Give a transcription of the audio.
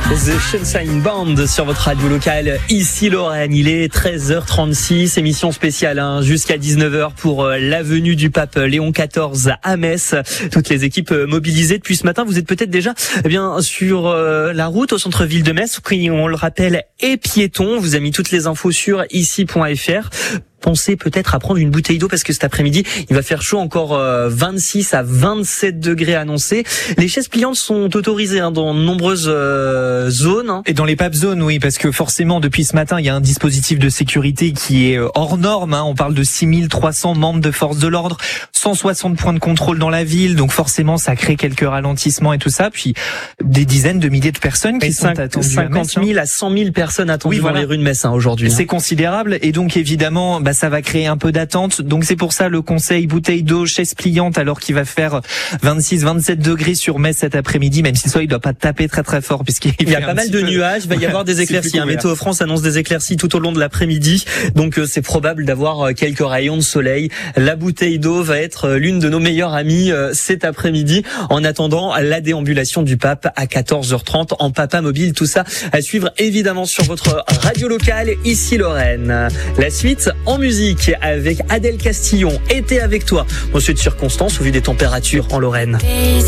The Sunshine Band sur votre radio locale, ici Lorraine. Il est 13h36, émission spéciale jusqu'à 19h pour la venue du pape Léon XIV à Metz. Toutes les équipes mobilisées depuis ce matin. Vous êtes peut-être déjà sur la route au centre-ville de Metz, qui, on le rappelle, est piéton. Vous avez mis toutes les infos sur ici.fr. Pensez peut-être à prendre une bouteille d'eau parce que cet après-midi, il va faire chaud, encore 26 à 27 degrés annoncés. Les chaises pliantes sont autorisées dans de nombreuses zones. Et dans les PAP zones, oui, parce que forcément, depuis ce matin, il y a un dispositif de sécurité qui est hors norme. On parle de 6300 membres de force de l'ordre, 160 points de contrôle dans la ville, donc forcément, ça crée quelques ralentissements et tout ça. Puis des dizaines de milliers de personnes qui sont attendues 50 000 à 100 000 personnes attendues dans les rues de Metz aujourd'hui. C'est considérable, et donc évidemment, ça va créer un peu d'attente. Donc c'est pour ça le conseil bouteille d'eau, chaise pliante, alors qu'il va faire 26-27 degrés sur Metz cet après-midi, même si le soleil doit pas taper très très fort puisqu'il y a pas mal de nuages, il va y avoir des éclaircies. Météo France annonce des éclaircies tout au long de l'après-midi, donc c'est probable d'avoir quelques rayons de soleil. La bouteille d'eau va être l'une de nos meilleures amies cet après-midi. En attendant la déambulation du pape à 14h30 en Papa Mobile, tout ça à suivre évidemment sur votre radio locale, ici Lorraine. La suite en musique avec Adèle Castillon, Été avec toi. Dans cette circonstance, au vu des températures en Lorraine.